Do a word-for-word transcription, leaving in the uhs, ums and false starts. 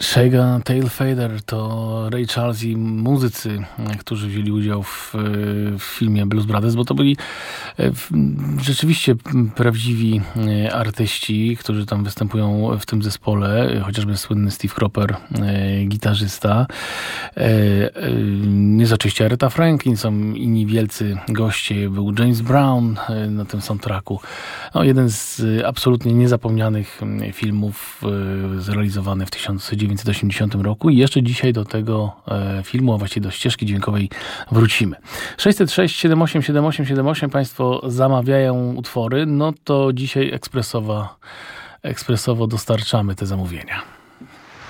Shega Tail Feather to Ray Charles i muzycy, którzy wzięli udział w, w filmie Blues Brothers, bo to byli rzeczywiście prawdziwi artyści, którzy tam występują w tym zespole, chociażby słynny Steve Cropper, gitarzysta. Nie jest oczywiście Aretha Franklin, są inni wielcy goście, był James Brown na tym soundtracku. No, jeden z absolutnie niezapomnianych filmów zrealizowany w tysiąc dziewięćset osiemdziesiątym roku i jeszcze dzisiaj do tego e, filmu, a właściwie do ścieżki dźwiękowej wrócimy. sześćset sześć siedem osiem siedem osiem siedem osiem Państwo zamawiają utwory, no to dzisiaj ekspresowa, ekspresowo dostarczamy te zamówienia.